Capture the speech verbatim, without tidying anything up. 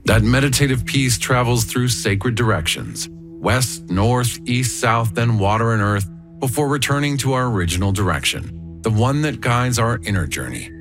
That meditative peace travels through sacred directions, west, north, east, south, then water and earth, before returning to our original direction, the one that guides our inner journey.